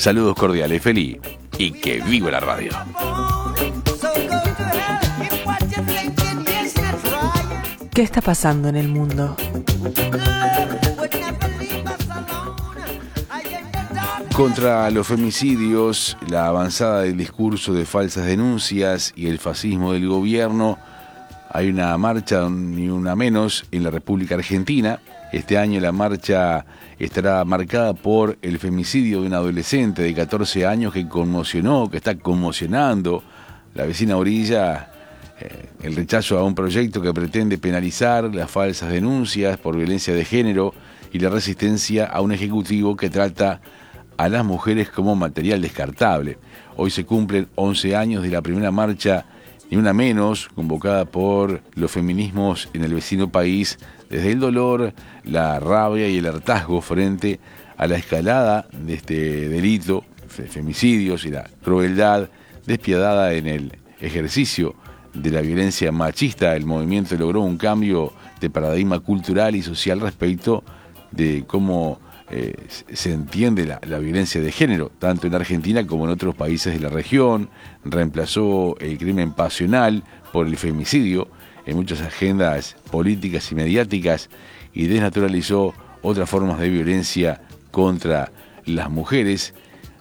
Saludos cordiales, Feli, y que viva la radio. ¿Qué está pasando en el mundo? Contra los femicidios, la avanzada del discurso de falsas denuncias y el fascismo del gobierno, hay una marcha, ni una menos, en la República Argentina. Este año la marcha estará marcada por el femicidio de un adolescente de 14 años que está conmocionando la vecina orilla, el rechazo a un proyecto que pretende penalizar las falsas denuncias por violencia de género y la resistencia a un ejecutivo que trata a las mujeres como material descartable. Hoy se cumplen 11 años de la primera marcha, ni una menos, convocada por los feminismos en el vecino país, desde el dolor, la rabia y el hartazgo frente a la escalada de este delito, femicidios y la crueldad despiadada en el ejercicio de la violencia machista. El movimiento logró un cambio de paradigma cultural y social respecto de cómo se entiende la violencia de género, tanto en Argentina como en otros países de la región. Reemplazó el crimen pasional por el femicidio en muchas agendas políticas y mediáticas y desnaturalizó otras formas de violencia contra las mujeres.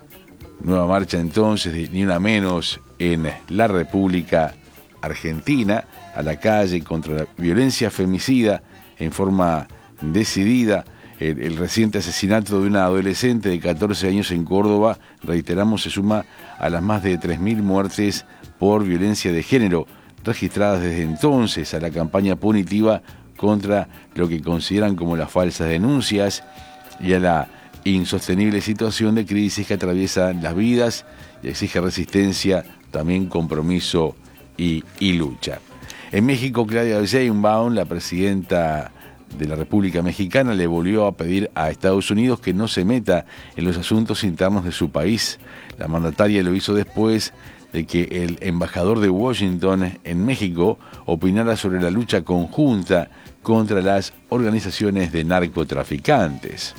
Nueva marcha entonces, ni una menos, en la República Argentina, a la calle contra la violencia femicida en forma decidida. El reciente asesinato de una adolescente de 14 años en Córdoba, reiteramos, se suma a las más de 3.000 muertes por violencia de género registradas desde entonces, a la campaña punitiva contra lo que consideran como las falsas denuncias y a la insostenible situación de crisis que atraviesan las vidas y exige resistencia, también compromiso y lucha. En México, Claudia Sheinbaum, la presidenta de la República Mexicana, le volvió a pedir a Estados Unidos que no se meta en los asuntos internos de su país. La mandataria lo hizo después de que el embajador de Washington en México opinara sobre la lucha conjunta contra las organizaciones de narcotraficantes.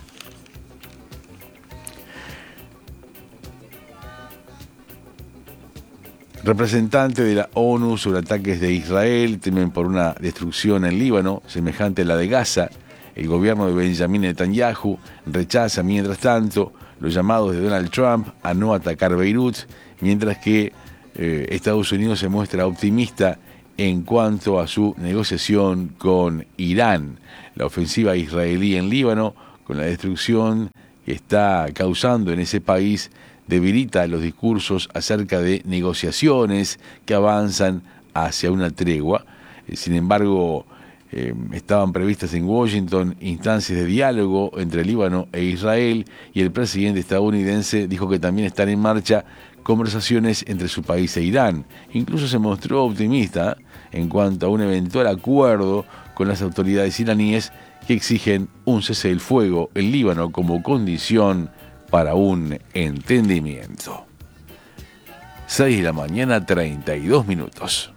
Representantes de la ONU sobre ataques de Israel temen por una destrucción en Líbano semejante a la de Gaza. El gobierno de Benjamin Netanyahu rechaza, mientras tanto, los llamados de Donald Trump a no atacar Beirut, mientras que Estados Unidos se muestra optimista en cuanto a su negociación con Irán. La ofensiva israelí en Líbano, con la destrucción que está causando en ese país, debilita los discursos acerca de negociaciones que avanzan hacia una tregua. Sin embargo, estaban previstas en Washington instancias de diálogo entre Líbano e Israel, y el presidente estadounidense dijo que también están en marcha conversaciones entre su país e Irán. Incluso se mostró optimista en cuanto a un eventual acuerdo con las autoridades iraníes que exigen un cese del fuego en Líbano como condición para un entendimiento. 6 de la mañana, 32 minutos.